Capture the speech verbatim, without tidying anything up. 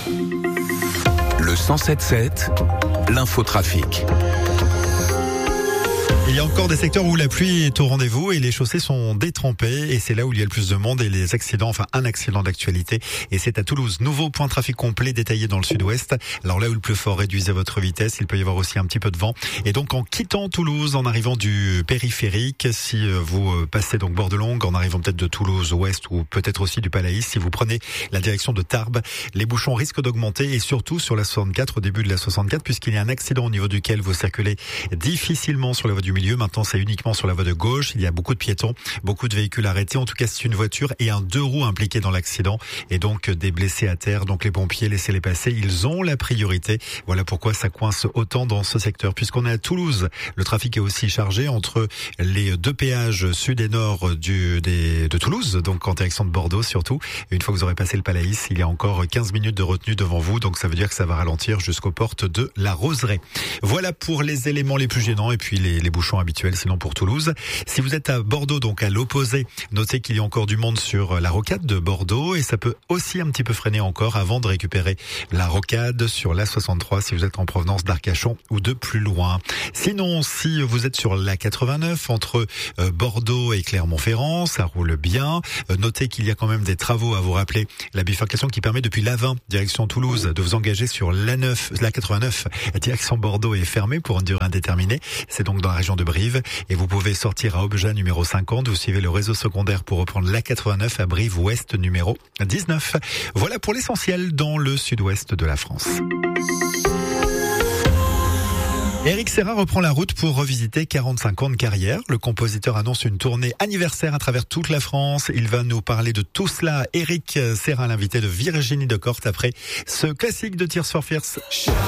Le cent sept sept, l'infotrafic. Il y a encore des secteurs où la pluie est au rendez-vous et les chaussées sont détrempées et c'est là où il y a le plus de monde et les accidents, enfin un accident d'actualité et c'est à Toulouse. Nouveau point de trafic complet détaillé dans le sud-ouest. Alors là où le plus fort, réduisez votre vitesse, il peut y avoir aussi un petit peu de vent. Et donc en quittant Toulouse, en arrivant du périphérique, si vous passez donc Bordelongue, en arrivant peut-être de Toulouse ouest ou peut-être aussi du Palaïs, si vous prenez la direction de Tarbes, les bouchons risquent d'augmenter et surtout sur la soixante-quatre, au début de la soixante-quatre, puisqu'il y a un accident au niveau duquel vous circulez difficilement sur la voie du milieu. Maintenant, c'est uniquement sur la voie de gauche. Il y a beaucoup de piétons, beaucoup de véhicules arrêtés. En tout cas, c'est une voiture et un deux roues impliqués dans l'accident et donc des blessés à terre. Donc les pompiers, laissez-les passer. Ils ont la priorité. Voilà pourquoi ça coince autant dans ce secteur. Puisqu'on est à Toulouse, le trafic est aussi chargé entre les deux péages sud et nord du, des, de Toulouse, donc en direction de Bordeaux surtout. Et une fois que vous aurez passé le Palaïs, il y a encore quinze minutes de retenue devant vous. Donc ça veut dire que ça va ralentir jusqu'aux portes de la Roseraie. Voilà pour les éléments les plus gênants et puis les, les bouchons habituels, sinon pour Toulouse. Si vous êtes à Bordeaux, donc à l'opposé, notez qu'il y a encore du monde sur la rocade de Bordeaux et ça peut aussi un petit peu freiner encore avant de récupérer la rocade sur la soixante-trois si vous êtes en provenance d'Arcachon ou de plus loin. Sinon, si vous êtes sur la quatre-vingt-neuf entre Bordeaux et Clermont-Ferrand, ça roule bien. Notez qu'il y a quand même des travaux à vous rappeler. La bifurcation qui permet depuis l'A vingt, direction Toulouse, de vous engager sur l'A neuf, la quatre-vingt-neuf, direction Bordeaux est fermée pour une durée indéterminée. C'est donc dans la région de Brive et vous pouvez sortir à Obja numéro cinquante, vous suivez le réseau secondaire pour reprendre la quatre-vingt-neuf à Brive Ouest numéro dix-neuf. Voilà pour l'essentiel dans le sud-ouest de la France. Éric Serra reprend la route pour revisiter quarante-cinq ans de carrière. Le compositeur annonce une tournée anniversaire à travers toute la France. Il va nous parler de tout cela. Éric Serra, l'invité de Virginie Decoorte après ce classique de Tears for Fears.